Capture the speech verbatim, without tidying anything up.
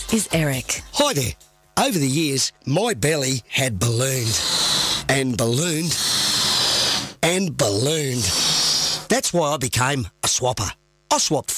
is Eric. Hi there. Over the years, my belly had ballooned and ballooned and ballooned. That's why I became a swapper. I swapped